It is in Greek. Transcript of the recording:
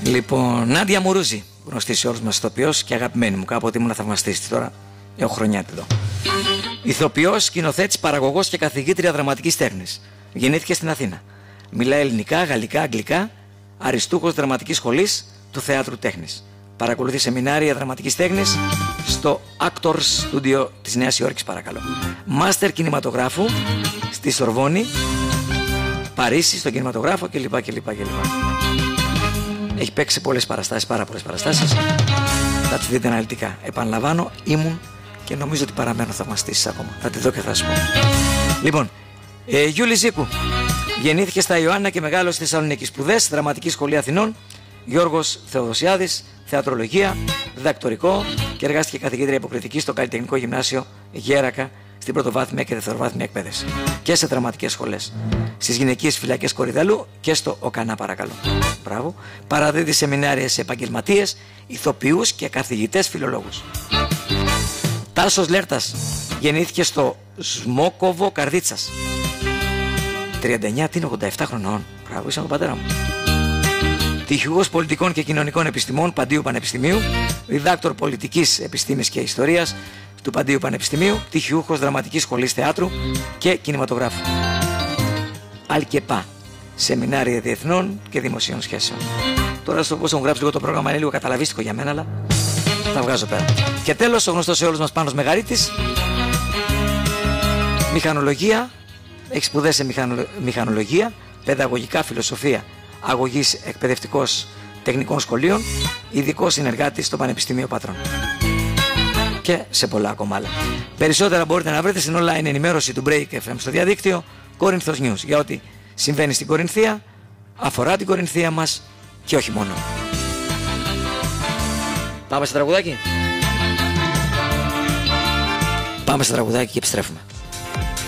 Λοιπόν, Νάντια Μουρούζη, γνωστή σε όλους μας ηθοποιός και αγαπημένη μου. Κάποτε ήμουν θαυμαστής, τώρα έχω χρονιά εδώ. Ηθοποιός, σκηνοθέτης, παραγωγός και καθηγήτρια δραματικής τέχνης. Γεννήθηκε στην Αθήνα. Μιλάει ελληνικά, γαλλικά, αγγλικά. Αριστούχος δραματικής σχολής του Θεάτρου Τέχνης. Παρακολουθεί σεμινάρια δραματικής τέχνης στο Actors Studio της Νέας Υόρκης, παρακαλώ. Μάστερ κινηματογράφου στη Σορβόνη, Παρίσι, στον κινηματογράφο κλπ. Έχει παίξει πολλές παραστάσεις, πάρα πολλές παραστάσεις. Θα τις δείτε αναλυτικά. Επαναλαμβάνω, ήμουν και νομίζω ότι παραμένω θαυμαστής ακόμα. Θα τη δω και θα σας πω. Λοιπόν, Γιούλη Ζήκου. Γεννήθηκε στα Ιωάννα και μεγάλωσε στη Θεσσαλονίκη. Σπουδές, Δραματική Σχολή Αθηνών. Γιώργος Θεοδοσιάδης, θεατρολογία, διδακτορικό και εργάστηκε καθηγήτρια υποκριτική στο Καλλιτεχνικό Γυμνάσιο Γέρακα στην πρωτοβάθμια και δευτεροβάθμια εκπαίδευση. Και σε δραματικές σχολές. Στις γυναικείες φυλακές Κορυδαλού και στο ΟΚΑΝΑ, παρακαλώ. Μπράβο. Παραδίδει σεμινάρια σε επαγγελματίες, ηθοποιούς και καθηγητές φιλολόγους. Τάσος Λέρτας. Γεννήθηκε στο Σμόκοβο Καρδίτσας. 39, τι είναι, 87 χρονών. Μπράβο, είσαι ο πατέρα μου. Τυχηγός πολιτικών και κοινωνικών επιστημών Παντίου Πανεπιστημίου, διδάκτορ πολιτικής επιστήμης και ιστορίας του Παντίου Πανεπιστημίου, τυχιούχος δραματικής σχολής θεάτρου και κινηματογράφου. Αλκεπά, σεμινάρια διεθνών και δημοσίων σχέσεων. Τώρα στο πώς μου γράψει λίγο το πρόγραμμα είναι λίγο καταλαβίστικο για μένα, αλλά τα βγάζω πέρα. Και τέλος, ο γνωστός σε όλους μας Πάνος Μεγαρίτης, μηχανολογία, έχει σπουδές σε μηχανολογία, παιδαγωγικά, φιλοσοφία, αγωγής, εκπαιδευτικός τεχνικών σχολείων, ειδικός συνεργάτης στο Πανεπιστήμιο Πατρών. Και σε πολλά ακόμα άλλα. Περισσότερα μπορείτε να βρείτε στην online ενημέρωση του Break FM στο διαδίκτυο Κόρινθος News, για ό,τι συμβαίνει στην Κορινθία, αφορά την Κορινθία μας και όχι μόνο. Πάμε σε τραγουδάκι. Πάμε σε τραγουδάκι και επιστρέφουμε.